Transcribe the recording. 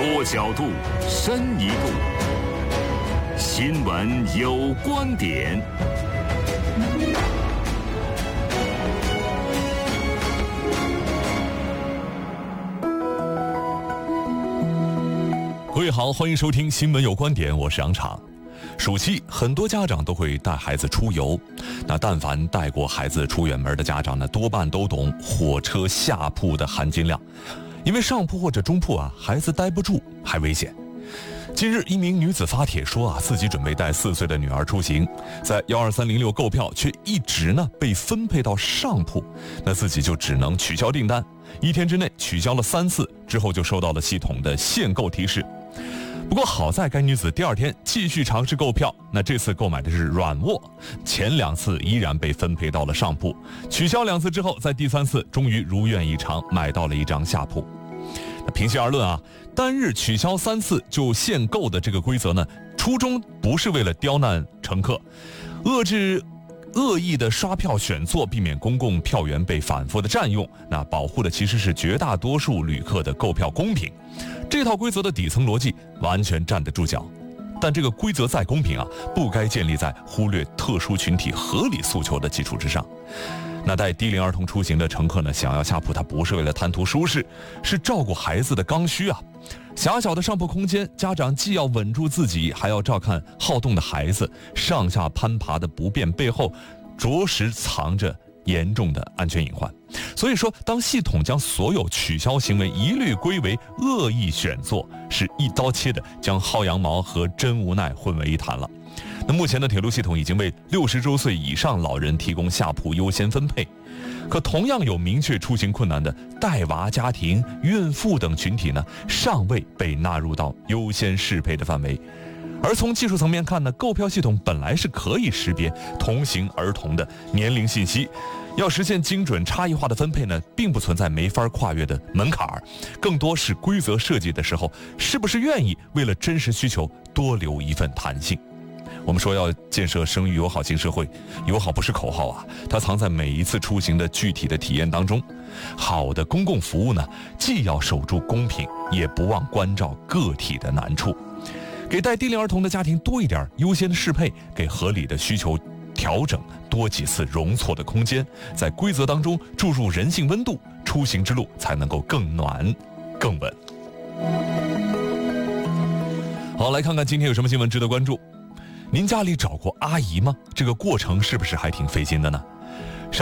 多角度，深一步。新闻有观点。 各位好，欢迎收听新闻有观点，我是杨昶。暑期很多家长都会带孩子出游，那但凡带过孩子出远门的家长呢，多半都懂火车下铺的含金量，因为上铺或者中铺孩子待不住还危险。近日，一名女子发帖说自己准备带4岁的女儿出行，在12306购票，却一直被分配到上铺，那自己就只能取消订单。1天之内取消了3次，之后就收到了系统的限购提示。不过好在该女子第2天继续尝试购票，那这次购买的是软卧，前2次依然被分配到了上铺，取消2次之后，在第3次终于如愿以偿买到了一张下铺。平心而论单日取消3次就限购的这个规则呢，初衷不是为了刁难乘客，遏制恶意的刷票选座，避免公共票源被反复的占用，那保护的其实是绝大多数旅客的购票公平。这套规则的底层逻辑完全站得住脚，但这个规则再公平不该建立在忽略特殊群体合理诉求的基础之上。那带低龄儿童出行的乘客呢，想要下铺，他不是为了贪图舒适，是照顾孩子的刚需狭小的上铺空间，家长既要稳住自己，还要照看好动的孩子，上下攀爬的不便背后，着实藏着严重的安全隐患。所以说，当系统将所有取消行为一律归为恶意选座，是一刀切的将薅羊毛和真无奈混为一谈了。那目前的铁路系统已经为60周岁以上老人提供下铺优先分配，可同样有明确出行困难的带娃家庭、孕妇等群体呢，尚未被纳入到优先适配的范围。而从技术层面看呢，购票系统本来是可以识别同行儿童的年龄信息，要实现精准差异化的分配呢，并不存在没法跨越的门槛，更多是规则设计的时候，是不是愿意为了真实需求多留一份弹性。我们说要建设生育友好型社会，友好不是口号它藏在每一次出行的具体的体验当中。好的公共服务呢，既要守住公平，也不忘关照个体的难处，给带低龄儿童的家庭多一点优先的适配，给合理的需求调整多几次容错的空间，在规则当中注入人性温度，出行之路才能够更暖更稳。好，来看看今天有什么新闻值得关注。您家里找过阿姨吗？这个过程是不是还挺费劲的呢？